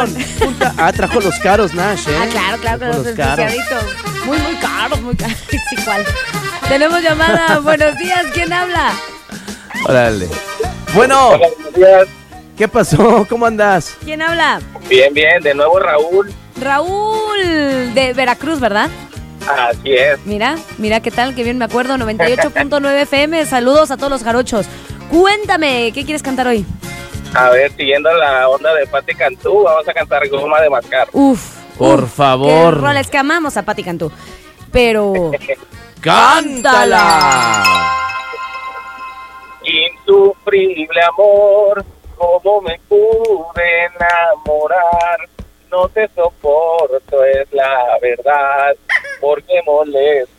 Trajo los caros, Nash, ¿eh? Claro, Trajo los especialitos. Muy caros, muy caros. Es igual. Tenemos llamada. Buenos días, ¿quién habla? Órale. Bueno. Hola, buenos días. ¿Qué pasó? ¿Cómo andas? ¿Quién habla? Bien, de nuevo Raúl. Raúl, de Veracruz, ¿verdad? Así es. Mira qué tal, qué bien me acuerdo. 98.9 FM, saludos a todos los jarochos. Cuéntame, ¿qué quieres cantar hoy? A ver, siguiendo la onda de Pati Cantú, vamos a cantar Goma de Mascar. Por favor. Qué roles, que amamos a Pati Cantú. Pero... ¡cántala! Insufrible amor, cómo me pude enamorar. No te soporto, es la verdad, porque molesto